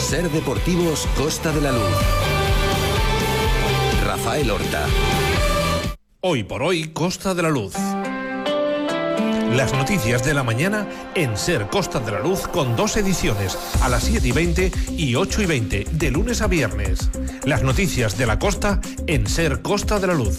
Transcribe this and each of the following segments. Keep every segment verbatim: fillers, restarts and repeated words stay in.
Ser Deportivos Costa de la Luz. Rafael Horta. Hoy por hoy, Costa de la Luz. Las noticias de la mañana en Ser Costa de la Luz, con dos ediciones, a las siete y veinte y ocho y veinte, de lunes a viernes. Las noticias de la costa en Ser Costa de la Luz.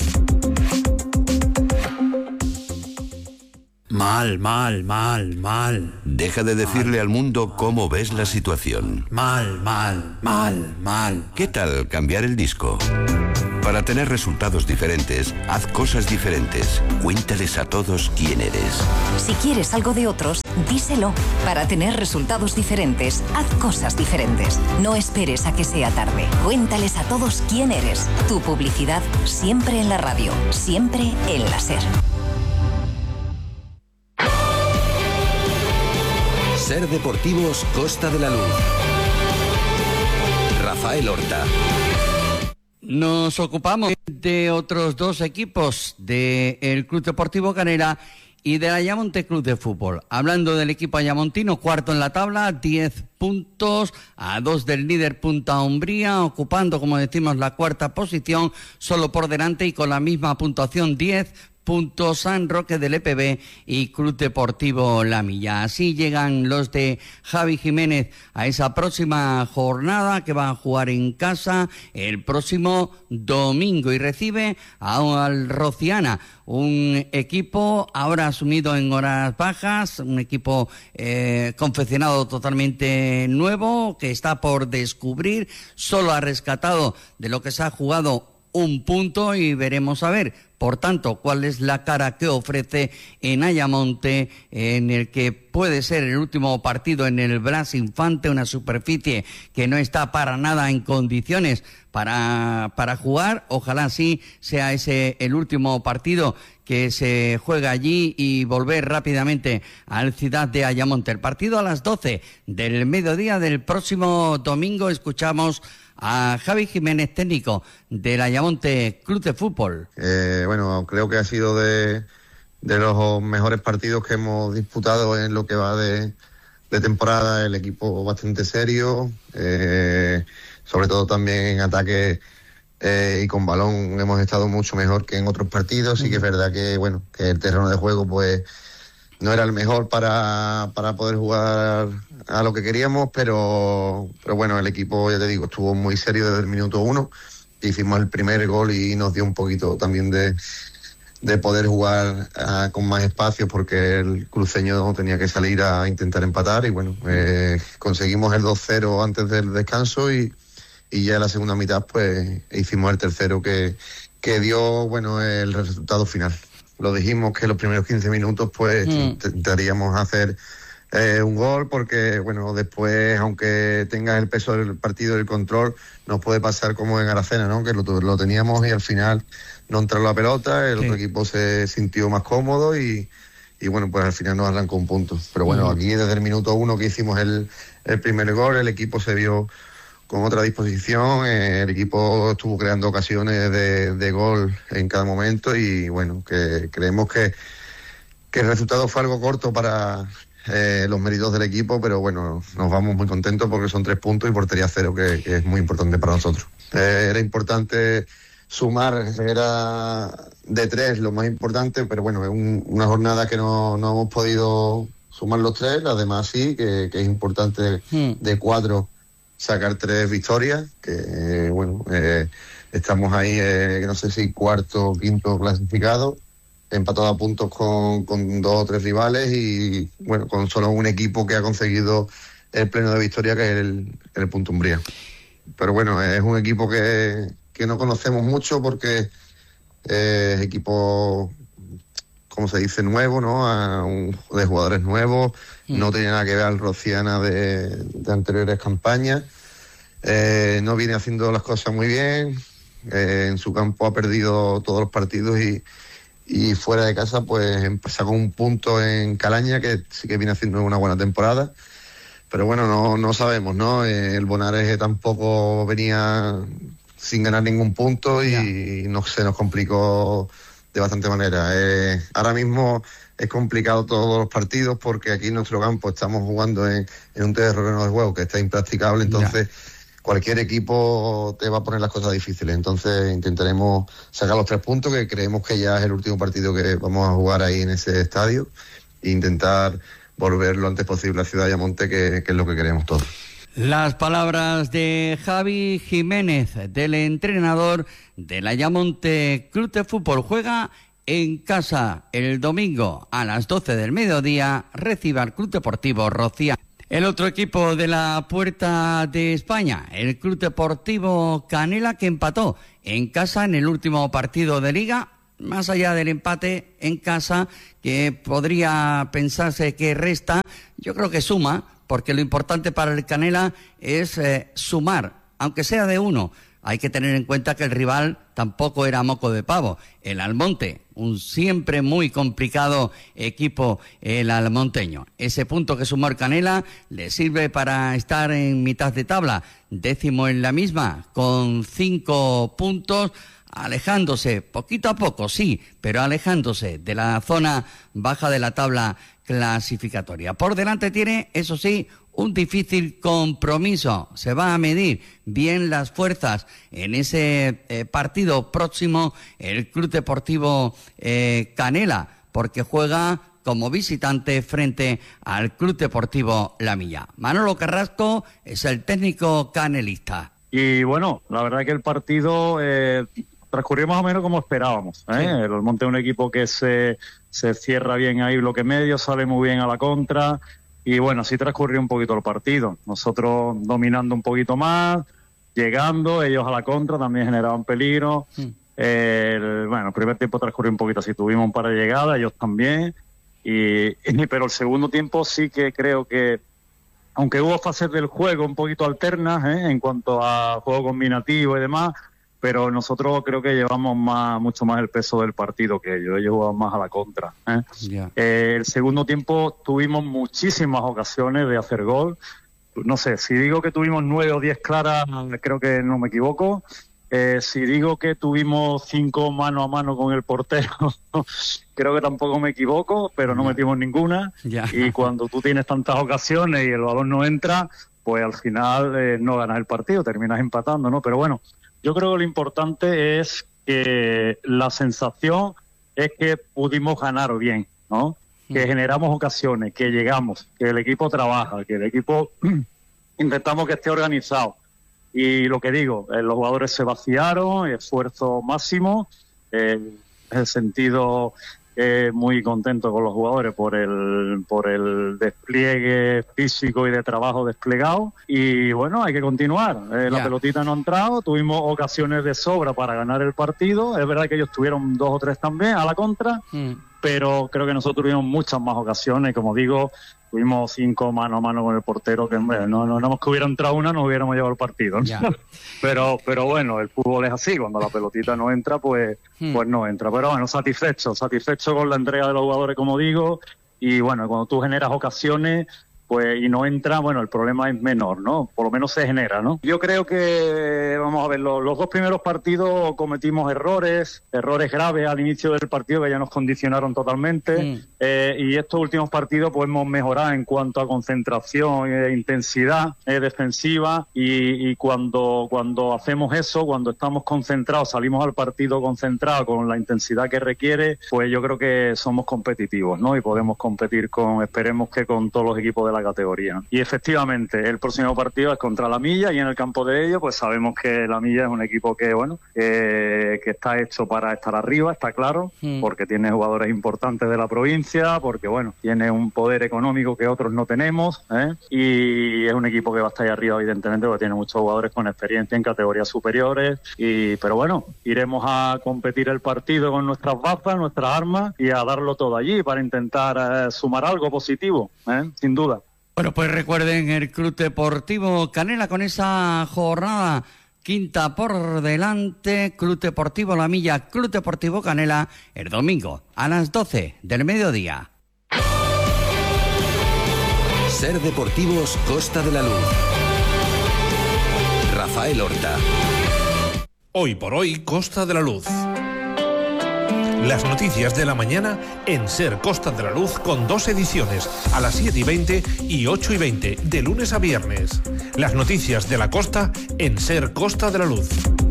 Mal, mal, mal, mal. Deja de decirle mal, al mundo mal, cómo ves mal, la situación. Mal, mal, mal, mal. ¿Qué tal cambiar el disco? Para tener resultados diferentes, haz cosas diferentes. Cuéntales a todos quién eres. Si quieres algo de otros, díselo. Para tener resultados diferentes, haz cosas diferentes. No esperes a que sea tarde. Cuéntales a todos quién eres. Tu publicidad siempre en la radio, siempre en la SER. Ser Deportivos Costa de la Luz. Rafael Horta. Nos ocupamos de otros dos equipos, del Club Deportivo Canera y del Ayamonte Club de Fútbol. Hablando del equipo ayamontino, cuarto en la tabla, diez puntos, a dos del líder Punta Umbría, ocupando, como decimos, la cuarta posición, solo por delante y con la misma puntuación, diez puntos, San Roque del E P B y Club Deportivo La Milla. Así llegan los de Javi Jiménez a esa próxima jornada que van a jugar en casa el próximo domingo y recibe al Rociana, un equipo ahora asumido en horas bajas, un equipo eh, confeccionado totalmente nuevo que está por descubrir, solo ha rescatado de lo que se ha jugado un punto y veremos a ver, por tanto, cuál es la cara que ofrece en Ayamonte, en el que puede ser el último partido en el Blas Infante, una superficie que no está para nada en condiciones para, para jugar. Ojalá sí sea ese el último partido que se juega allí y volver rápidamente al Ciudad de Ayamonte. El partido a las doce del mediodía del próximo domingo. Escuchamos a Javi Jiménez, técnico del Ayamonte Club de Fútbol. Eh, bueno, creo que ha sido de, de los mejores partidos que hemos disputado en lo que va de, de temporada. El equipo bastante serio, eh, sobre todo también en ataque eh, y con balón hemos estado mucho mejor que en otros partidos. Sí que es verdad que, bueno, que el terreno de juego pues no era el mejor para, para poder jugar a lo que queríamos, pero, pero bueno, el equipo, ya te digo, estuvo muy serio desde el minuto uno. Hicimos el primer gol y nos dio un poquito también de, de poder jugar uh, con más espacio, porque el cruceño tenía que salir a intentar empatar y bueno, eh, conseguimos el dos cero antes del descanso y, y ya en la segunda mitad pues hicimos el tercero que, que dio, bueno, el resultado final. Lo dijimos que los primeros quince minutos pues mm. intentaríamos hacer eh, un gol, porque bueno, después, aunque tengas el peso del partido y el control, nos puede pasar como en Aracena, ¿no? Que lo, lo teníamos y al final no entró la pelota, el sí. otro equipo se sintió más cómodo y, y bueno, pues al final nos arrancó un punto. Pero bueno, mm. aquí desde el minuto uno que hicimos el, el primer gol, el equipo se vio con otra disposición, eh, el equipo estuvo creando ocasiones de, de gol en cada momento y bueno, que creemos que, que el resultado fue algo corto para eh, los méritos del equipo, pero bueno, nos vamos muy contentos porque son tres puntos y portería cero, que, que es muy importante para nosotros. Eh, era importante sumar, era de tres lo más importante, pero bueno, es un, una jornada que no, no hemos podido sumar los tres, además sí, que, que es importante hmm. de cuatro sacar tres victorias, que eh, bueno, eh, estamos ahí, eh, no sé si cuarto o quinto clasificado, empatado a puntos con, con dos o tres rivales y bueno, con solo un equipo que ha conseguido el pleno de victoria, que es el, el Punta Umbría. Pero bueno, es un equipo que, que no conocemos mucho porque eh, es equipo, como se dice, nuevo, ¿no? A un, de jugadores nuevos, mm. no tiene nada que ver al Rociana de, de anteriores campañas, eh, no viene haciendo las cosas muy bien, eh, en su campo ha perdido todos los partidos y, y fuera de casa pues sacó un punto en Calaña, que sí que viene haciendo una buena temporada, pero bueno, no, no sabemos, ¿no? Eh, el Bonares tampoco venía sin ganar ningún punto y, y no, se nos complicó de bastante manera. Eh, ahora mismo es complicado todos los partidos porque aquí en nuestro campo estamos jugando en, en un terreno de juego que está impracticable, entonces ya. cualquier equipo te va a poner las cosas difíciles, entonces intentaremos sacar los tres puntos, que creemos que ya es el último partido que vamos a jugar ahí en ese estadio, e intentar volver lo antes posible a Ciudad de Ayamonte, que, que es lo que queremos todos. Las palabras de Javi Jiménez, del entrenador del Ayamonte Club de Fútbol. Juega en casa el domingo a las doce del mediodía, recibe al Club Deportivo Rocía. El otro equipo de la Puerta de España, el Club Deportivo Canela, que empató en casa en el último partido de Liga. Más allá del empate en casa, que podría pensarse que resta, yo creo que suma, porque lo importante para el Canela es eh, sumar, aunque sea de uno. Hay que tener en cuenta que el rival tampoco era moco de pavo. El Almonte, un siempre muy complicado equipo, el almonteño. Ese punto que sumó el Canela le sirve para estar en mitad de tabla, décimo en la misma, con cinco puntos, alejándose poquito a poco, sí, pero alejándose de la zona baja de la tabla clasificatoria. Por delante tiene, eso sí, un difícil compromiso. Se va a medir bien las fuerzas en ese eh, partido próximo el Club Deportivo eh, Canela, porque juega como visitante frente al Club Deportivo La Milla. Manolo Carrasco es el técnico canelista. Y bueno, la verdad que el partido eh, transcurrió más o menos como esperábamos, ¿eh? Sí. El Almonte es un equipo que se, se cierra bien ahí bloque medio, sale muy bien a la contra. Y bueno, así transcurrió un poquito el partido. Nosotros dominando un poquito más, llegando, ellos a la contra también generaban peligro. Sí. Eh, el, bueno, el primer tiempo transcurrió un poquito así, tuvimos un par de llegadas, ellos también. Y, y pero el segundo tiempo sí que creo que, aunque hubo fases del juego un poquito alternas, ¿eh? En cuanto a juego combinativo y demás, pero nosotros creo que llevamos más, mucho más el peso del partido que ellos, ellos jugaban más a la contra, ¿eh? Yeah. Eh, el segundo tiempo tuvimos muchísimas ocasiones de hacer gol, no sé, si digo que tuvimos nueve o diez claras, creo que no me equivoco. Eh, si digo que tuvimos cinco mano a mano con el portero, creo que tampoco me equivoco, pero no yeah. metimos ninguna, yeah. y cuando tú tienes tantas ocasiones y el balón no entra, pues al final eh, no ganas el partido, terminas empatando, ¿no? Pero bueno, yo creo que lo importante es que la sensación es que pudimos ganar bien, ¿no? Mm. Que generamos ocasiones, que llegamos, que el equipo trabaja, que el equipo intentamos que esté organizado. Y lo que digo, eh, los jugadores se vaciaron, esfuerzo máximo, eh, en el sentido eh, muy contento con los jugadores por el por el despliegue físico y de trabajo desplegado. Y bueno, hay que continuar. Eh, la yeah. pelotita no ha entrado, tuvimos ocasiones de sobra para ganar el partido. Es verdad que ellos tuvieron dos o tres también a la contra, mm. pero creo que nosotros tuvimos muchas más ocasiones. Como digo, tuvimos cinco mano a mano con el portero, que no, no, no, no que hubiera entrado una, nos hubiéramos llevado el partido, ¿no? Yeah. pero pero bueno, el fútbol es así, cuando la pelotita no entra, pues, hmm. pues no entra. Pero bueno, satisfecho, satisfecho con la entrega de los jugadores, como digo, y bueno, cuando tú generas ocasiones, pues y no entra, bueno, el problema es menor, ¿no? Por lo menos se genera, ¿no? Yo creo que, vamos a ver, los, los dos primeros partidos cometimos errores, errores graves al inicio del partido que ya nos condicionaron totalmente, mm. eh, y estos últimos partidos pues hemos mejorado en cuanto a concentración e intensidad eh, defensiva, y, y cuando, cuando hacemos eso, cuando estamos concentrados, salimos al partido concentrados con la intensidad que requiere, pues yo creo que somos competitivos, ¿no? Y podemos competir con, esperemos que con todos los equipos de la categoría. Y efectivamente, el próximo partido es contra La Milla, y en el campo de ellos, pues sabemos que La Milla es un equipo que, bueno, eh, que está hecho para estar arriba, está claro, mm. porque tiene jugadores importantes de la provincia, porque, bueno, tiene un poder económico que otros no tenemos, ¿eh? Y es un equipo que va a estar ahí arriba, evidentemente, porque tiene muchos jugadores con experiencia en categorías superiores, y pero bueno, iremos a competir el partido con nuestras bazas, nuestras armas, y a darlo todo allí para intentar eh, sumar algo positivo, ¿eh? Sin duda. Bueno, pues recuerden el Club Deportivo Canela con esa jornada quinta por delante. Club Deportivo La Milla, Club Deportivo Canela, el domingo a las doce del mediodía. Ser Deportivos Costa de la Luz. Rafael Horta. Hoy por hoy, Costa de la Luz. Las noticias de la mañana en Ser Costa de la Luz con dos ediciones, a las siete y veinte y ocho y veinte, de lunes a viernes. Las noticias de la costa en Ser Costa de la Luz.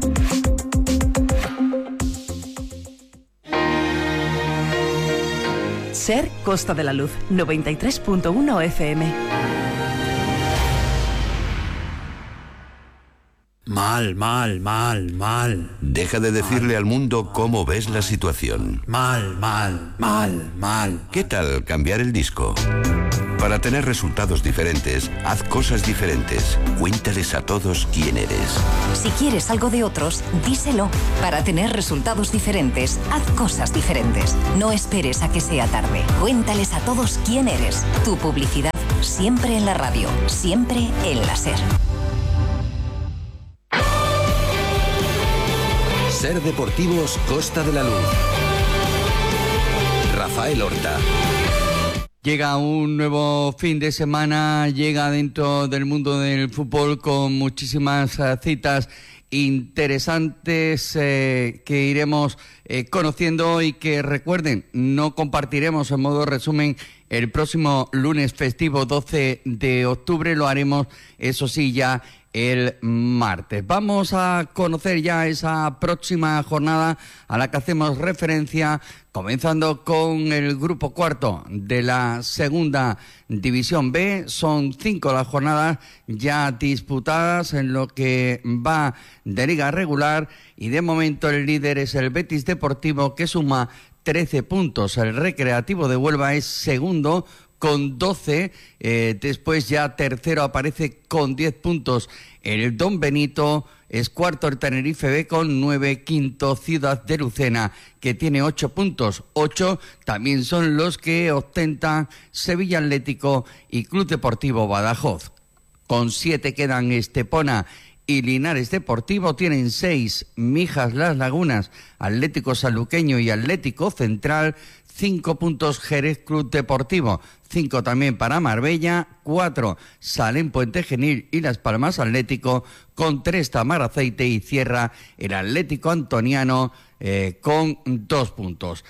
Ser Costa de la Luz, noventa y tres punto uno F M. Mal, mal, mal, mal. Deja de decirle al mundo cómo ves la situación. Mal, mal, mal, mal. ¿Qué tal cambiar el disco? Para tener resultados diferentes, haz cosas diferentes. Cuéntales a todos quién eres. Si quieres algo de otros, díselo. Para tener resultados diferentes, haz cosas diferentes. No esperes a que sea tarde. Cuéntales a todos quién eres. Tu publicidad siempre en la radio, siempre en la SER. Ser Deportivos Costa de la Luz. Rafael Horta. Llega un nuevo fin de semana, llega dentro del mundo del fútbol con muchísimas uh, citas interesantes eh, que iremos eh, conociendo y que recuerden, no compartiremos en modo resumen el próximo lunes festivo doce de octubre, lo haremos eso sí ya el martes. Vamos a conocer ya esa próxima jornada a la que hacemos referencia, comenzando con el grupo cuarto de la segunda división B. Son cinco las jornadas ya disputadas en lo que va de liga regular y de momento el líder es el Betis Deportivo, que suma trece puntos. El Recreativo de Huelva es segundo con doce, eh, después ya tercero aparece con diez puntos el Don Benito, es cuarto el Tenerife B con nueve, quinto Ciudad de Lucena, que tiene ocho puntos. Ocho también son los que ostentan Sevilla Atlético y Club Deportivo Badajoz. Con siete quedan Estepona y Linares Deportivo, tienen seis Mijas Las Lagunas, Atlético Sanluqueño y Atlético Central, cinco puntos Jerez Club Deportivo, cinco también para Marbella, cuatro Salem Puente Genil y Las Palmas Atlético, con tres Tamaraceite y cierra el Atlético Antoniano eh, con dos puntos.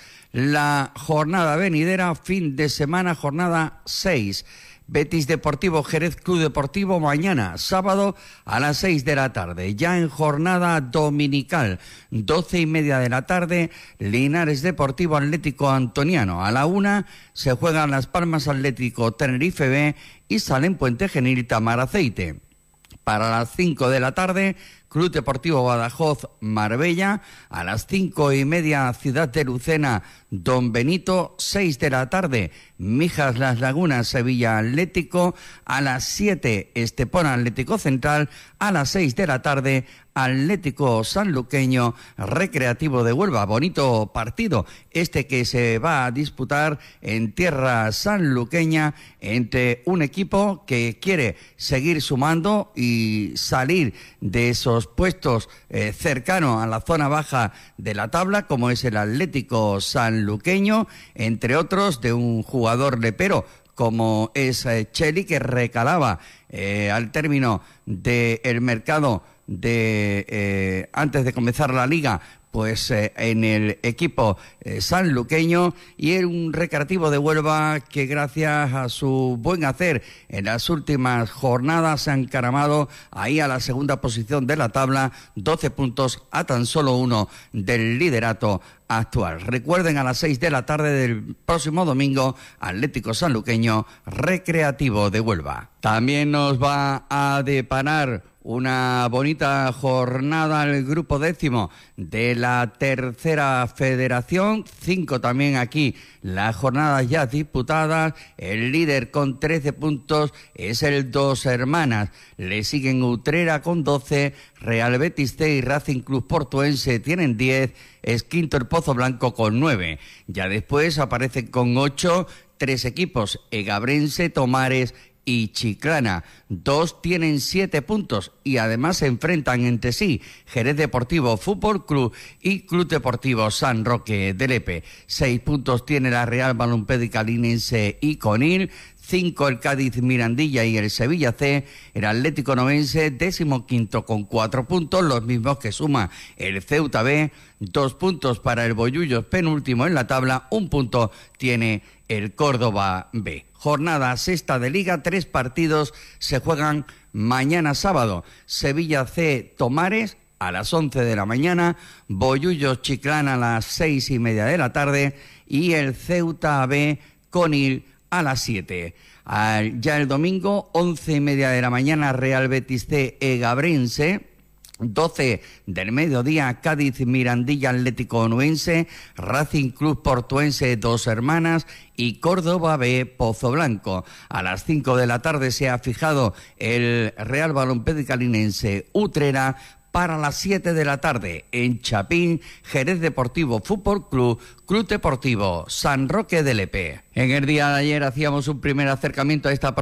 La jornada venidera, fin de semana, jornada seis. Betis Deportivo, Jerez Club Deportivo, mañana, sábado, a las seis de la tarde. Ya en jornada dominical, doce y media de la tarde, Linares Deportivo, Atlético Antoniano. A la una se juegan Las Palmas Atlético, Tenerife B y Salem Puente Genil y Tamaraceite. Para las cinco de la tarde, Club Deportivo Badajoz, Marbella. A las cinco y media, Ciudad de Lucena, Don Benito. Seis de la tarde, Mijas Las Lagunas, Sevilla Atlético. A las siete, Estepona Atlético Central. A las seis de la tarde, Atlético Sanluqueño, Recreativo de Huelva. Bonito partido este que se va a disputar en tierra sanluqueña entre un equipo que quiere seguir sumando y salir de esos puestos eh, cercanos a la zona baja de la tabla, como es el Atlético Sanluqueño, entre otros de un jugador lepero como es eh, Cheli, que recalaba eh, al término del mercado de eh, antes de comenzar la liga, pues eh, en el equipo eh, sanluqueño, y era un Recreativo de Huelva que gracias a su buen hacer en las últimas jornadas se ha encaramado ahí a la segunda posición de la tabla, doce puntos a tan solo uno del liderato actual. Recuerden, a las seis de la tarde del próximo domingo, Atlético Sanluqueño, Recreativo de Huelva. También nos va a deparar una bonita jornada el grupo décimo de la tercera federación, cinco también aquí las jornadas ya disputadas. El líder con trece puntos es el Dos Hermanas, le siguen Utrera con doce, Real Betis C y Racing Club Portuense tienen diez, es quinto el Pozo Blanco con nueve. Ya después aparecen con ocho tres equipos, Egabrense, Tomares y Chiclana. Dos tienen siete puntos y además se enfrentan entre sí, Jerez Deportivo Fútbol Club y Club Deportivo San Roque de Lepe. Seis puntos tiene la Real Balompédica Linense y Conil, cinco el Cádiz Mirandilla y el Sevilla C. El Atlético Novense, décimo quinto con cuatro puntos, los mismos que suma el Ceuta B. Dos puntos para el Bollullos, penúltimo en la tabla. Un punto tiene el Córdoba B. Jornada sexta de Liga, tres partidos se juegan mañana sábado. Sevilla C Tomares a las once de la mañana, Bollullos Chiclana a las seis y media de la tarde y el Ceuta B Conil a las siete. Ya el domingo, once y media de la mañana, Real Betis C Egabrense. doce del mediodía, Cádiz Mirandilla Atlético Onuense, Racing Club Portuense Dos Hermanas y Córdoba B Pozo Blanco. A las cinco de la tarde se ha fijado el Real Balompié Calinense Utrera. Para las siete de la tarde, en Chapín, Jerez Deportivo Fútbol Club, Club Deportivo San Roque de Lepe. En el día de ayer hacíamos un primer acercamiento a esta